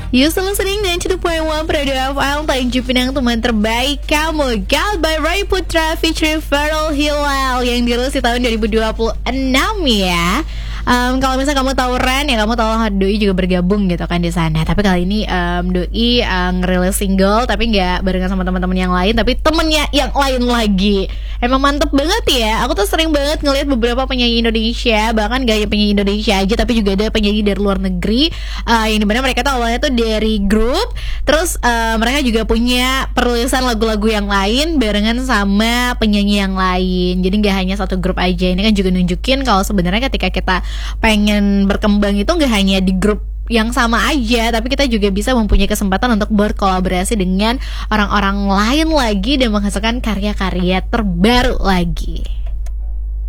Yuk sering dan 2.1 Radio FM Tanjung Pinang, teman terbaik kamu. Gal by Ray Putra featuring Farrell Hilal yang dirilis di tahun 2026 ya. Kalau misalnya kamu tahu Ren ya, kamu tahu Doi juga bergabung gitu kan di sana. Tapi kali ini Doi ngerilis single tapi nggak barengan sama teman-teman yang lain, tapi temennya yang lain lagi. Emang mantep banget ya. Aku tuh sering banget ngeliat beberapa penyanyi Indonesia, bahkan gak hanya penyanyi Indonesia aja, tapi juga ada penyanyi dari luar negeri yang dimana mereka tuh awalnya tuh dari grup, terus mereka juga punya perilisan lagu-lagu yang lain barengan sama penyanyi yang lain. Jadi gak hanya satu grup aja. Ini kan juga nunjukin kalau sebenarnya ketika kita pengen berkembang itu gak hanya di grup yang sama aja, tapi kita juga bisa mempunyai kesempatan untuk berkolaborasi dengan orang-orang lain lagi dan menghasilkan karya-karya terbaru lagi.